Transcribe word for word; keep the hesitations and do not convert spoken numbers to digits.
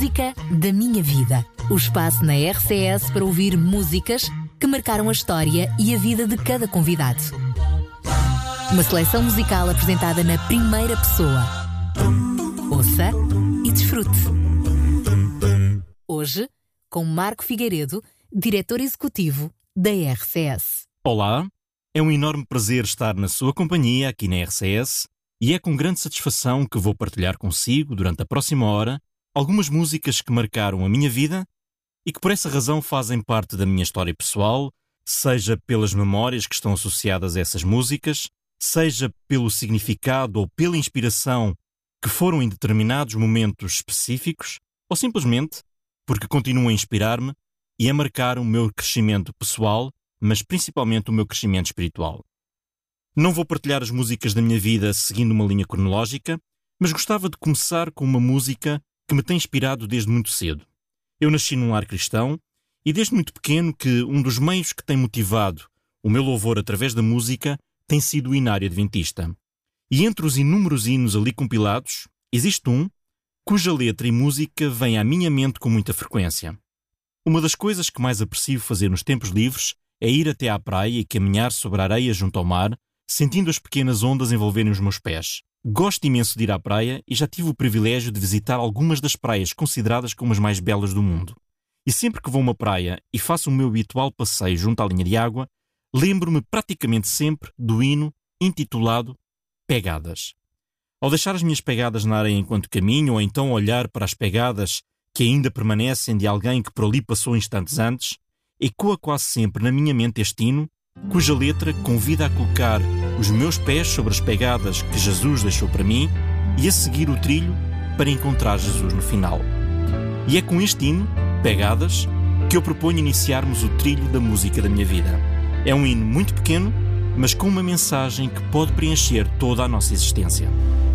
Música da minha vida. O espaço na R C S para ouvir músicas que marcaram a história e a vida de cada convidado. Uma seleção musical apresentada na primeira pessoa. Ouça e desfrute. Hoje, com Marco Figueiredo, diretor executivo da R C S. Olá, é um enorme prazer estar na sua companhia aqui na R C S e é com grande satisfação que vou partilhar consigo, durante a próxima hora, algumas músicas que marcaram a minha vida e que por essa razão fazem parte da minha história pessoal, seja pelas memórias que estão associadas a essas músicas, seja pelo significado ou pela inspiração que foram em determinados momentos específicos, ou simplesmente porque continuam a inspirar-me e a marcar o meu crescimento pessoal, mas principalmente o meu crescimento espiritual. Não vou partilhar as músicas da minha vida seguindo uma linha cronológica, mas gostava de começar com uma música que me tem inspirado desde muito cedo. Eu nasci num lar cristão e desde muito pequeno que um dos meios que tem motivado o meu louvor através da música tem sido o hinário adventista. E entre os inúmeros hinos ali compilados, existe um cuja letra e música vêm à minha mente com muita frequência. Uma das coisas que mais aprecio fazer nos tempos livres é ir até à praia e caminhar sobre a areia junto ao mar, sentindo as pequenas ondas envolverem os meus pés. Gosto imenso de ir à praia e já tive o privilégio de visitar algumas das praias consideradas como as mais belas do mundo. E sempre que vou a uma praia e faço o meu habitual passeio junto à linha de água, lembro-me praticamente sempre do hino intitulado Pegadas. Ao deixar as minhas pegadas na areia enquanto caminho, ou então olhar para as pegadas que ainda permanecem de alguém que por ali passou instantes antes, ecoa quase sempre na minha mente este hino, cuja letra convida a colocar os meus pés sobre as pegadas que Jesus deixou para mim e a seguir o trilho para encontrar Jesus no final. E é com este hino, Pegadas, que eu proponho iniciarmos o trilho da música da minha vida. É um hino muito pequeno, mas com uma mensagem que pode preencher toda a nossa existência.